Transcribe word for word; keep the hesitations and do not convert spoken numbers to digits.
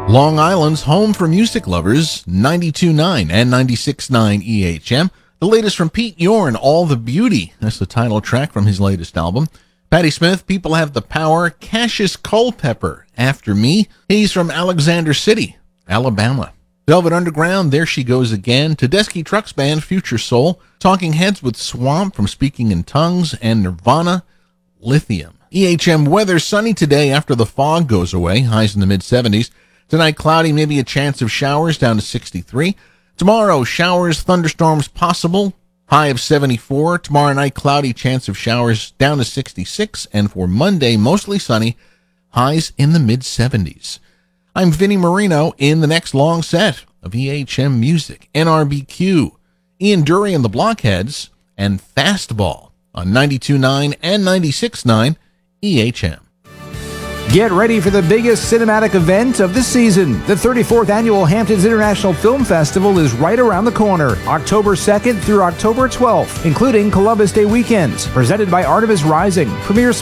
Long Island's home for music lovers, ninety-two point nine and ninety-six point nine E H M. The latest from Pete Yorn, All the Beauty. That's the title track from his latest album. Patti Smith, People Have the Power. Cassius Culpepper, After Me. He's from Alexander City, Alabama. Velvet Underground, There She Goes Again. Tedeschi Trucks Band, Future Soul. Talking Heads with Swamp from Speaking in Tongues. And Nirvana, Lithium. E H M weather, sunny today after the fog goes away. Highs in the mid seventies. Tonight, cloudy, maybe a chance of showers, down to sixty-three. Tomorrow, showers, thunderstorms possible, high of seventy-four. Tomorrow night, cloudy, chance of showers, down to sixty-six. And for Monday, mostly sunny, highs in the mid seventies. I'm Vinny Marino in the next long set of E H M Music, N R B Q, Ian Dury and the Blockheads, and Fastball on ninety-two point nine and ninety-six point nine E H M. Get ready for the biggest cinematic event of the season. The thirty-fourth Annual Hamptons International Film Festival is right around the corner, October second through October twelfth, including Columbus Day weekends. Presented by Artemis Rising, premier